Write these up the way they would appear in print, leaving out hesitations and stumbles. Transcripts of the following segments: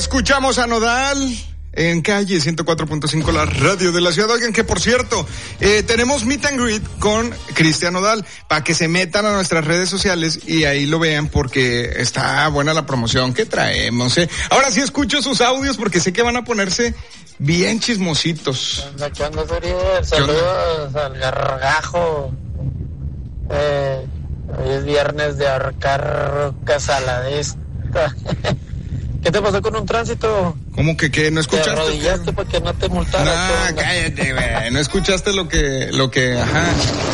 Escuchamos a Nodal en Calle 104.5, la radio de la ciudad. Oigan, que por cierto, tenemos meet and greet con Cristian Nodal, para que se metan a nuestras redes sociales y ahí lo vean, porque está buena la promoción que traemos, Ahora sí escucho sus audios porque sé que van a ponerse bien chismositos. ¿Qué onda, Suriel? Saludos al gargajo. Hoy es viernes de ahorcar casaladesta. ¿Qué te pasó con un tránsito? ¿Cómo que qué? ¿No escuchaste? Te arrodillaste para que no te multaran. No, cállate, güey. ¿No escuchaste lo que, ajá?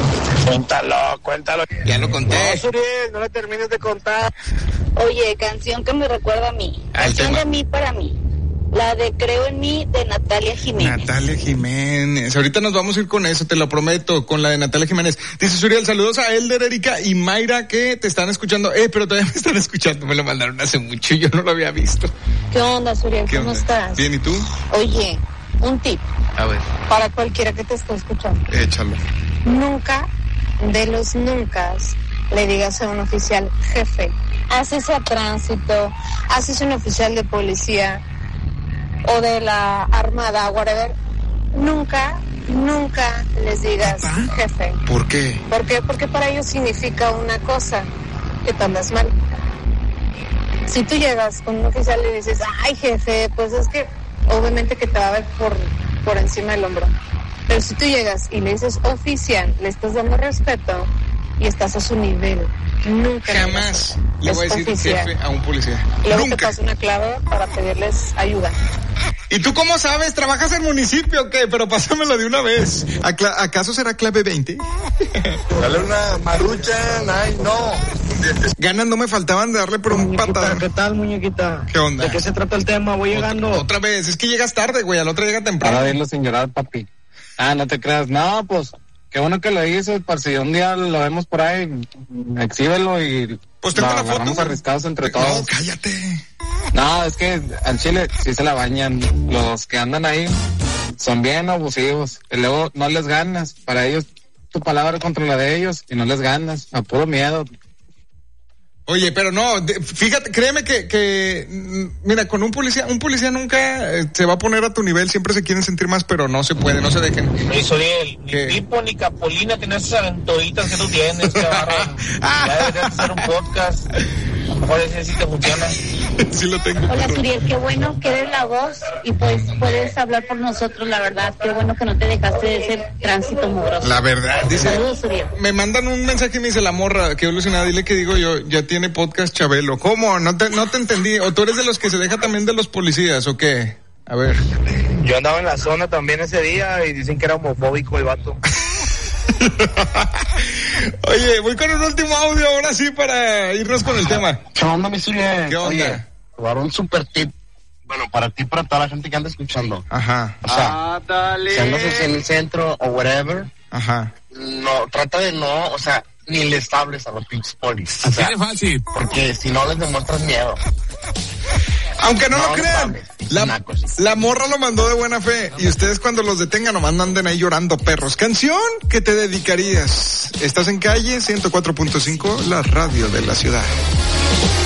Cuéntalo. Ya lo conté. No, Suriel, no le termines de contar. Oye, canción que me recuerda a mí. Canción de mí para mí. La de Creo en mí, de Natalia Jiménez. Natalia Jiménez. Ahorita nos vamos a ir con eso, te lo prometo, con la de Natalia Jiménez. Dice Suriel, saludos a Elder, Erika y Mayra que te están escuchando. Pero todavía me están escuchando, me lo mandaron hace mucho y yo no lo había visto. ¿Qué onda, Suriel? ¿Cómo estás? Bien, ¿y tú? Oye, un tip. A ver. Para cualquiera que te esté escuchando. Échalo. Nunca, de los nunca, le digas a un oficial jefe. Así sea tránsito, así sea un oficial de policía o de la armada, whatever, nunca les digas jefe. ¿Por qué? ¿Por qué? Porque para ellos significa una cosa, que te andas mal. Si tú llegas con un oficial y dices, ay jefe, pues es que obviamente que te va a ver por encima del hombro. Pero si tú llegas y le dices oficial, le estás dando respeto y estás a su nivel. Nunca. Jamás le voy a decir oficial. jefe a un policía. Y luego Nunca. te paso una clave para pedirles ayuda. ¿Y tú cómo sabes? ¿Trabajas en municipio o qué? Pero pásamelo de una vez. ¿Acaso será clave 20? Dale una maruchan, ay no. Ganas no me faltaban de darle por un patadón. ¿Qué tal, muñequita? ¿Qué onda? ¿De qué se trata el tema? Voy llegando. Otra vez, es que llegas tarde, güey, al otro llega temprano. Para verlo sin llorar, papi. No te creas. No, pues, qué bueno que lo dices, para si un día lo vemos por ahí, exhíbelo y pues tengo la foto. Vamos arriscados entre todos. No, cállate. No, es que al Chile sí se la bañan. Los que andan ahí son bien abusivos. Y luego no les ganas. Para ellos, tu palabra contra la de ellos y no les ganas. A puro miedo. Oye, pero no, fíjate, créeme que mira, con un policía nunca se va a poner a tu nivel, siempre se quieren sentir más, pero no se puede, no se dejen. Oye, Suriel, ni Pipo ni Capulina tienen esas aventuritas que tú tienes, cabrón. Ya deberías hacer un podcast. A lo mejor ese sí te funciona. Sí lo tengo. Hola, Suriel, qué bueno que eres la voz y pues puedes hablar por nosotros, la verdad. Qué bueno que no te dejaste de ese tránsito mugroso. La verdad, dice. Saludos, Suriel. Me mandan un mensaje y me dice la morra, que ilusionada, dile que digo yo, ya tiene podcast Chabelo. ¿Cómo? No te entendí. ¿O tú eres de los que se deja también de los policías o qué? A ver. Yo andaba en la zona también ese día y dicen que era homofóbico el vato. Oye, voy con un último audio ahora sí para irnos con el tema. ¿Qué onda, mi Suriel? ¿Qué onda? Oye, dar un super tip. Bueno, para ti, para toda la gente que anda escuchando. Ajá. O sea, si andas en el centro o whatever, ajá, no, trata de no, o sea, ni les hables a los pinches polis. O sea, fácil. porque si no les demuestras miedo. Aunque no lo crean, la morra lo mandó de buena fe y ustedes cuando los detengan nomás anden ahí llorando perros. Canción que te dedicarías. Estás en Calle 104.5, la radio de la ciudad.